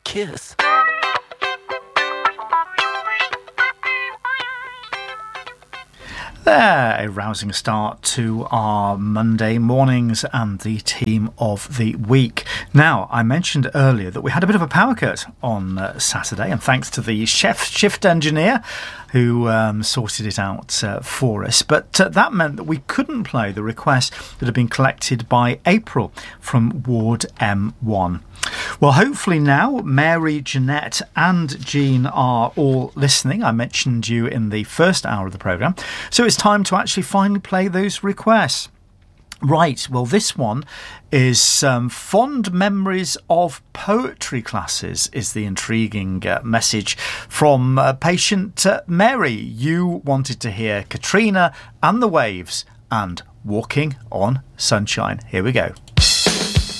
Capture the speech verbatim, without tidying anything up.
kiss. There, a rousing start to our Monday mornings and the team of the week. Now, I mentioned earlier that we had a bit of a power cut on uh, Saturday, and thanks to the chef shift engineer who um, sorted it out uh, for us. But uh, that meant that we couldn't play the requests that had been collected by April from Ward M one. Well, hopefully now Mary, Jeanette and Jean are all listening. I mentioned you in the first hour of the programme. So it's time to actually finally play those requests. Right, well, this one is um, fond memories of poetry classes is the intriguing uh, message from uh, patient uh, Mary. You wanted to hear Katrina and the Waves and Walking on Sunshine. Here we go.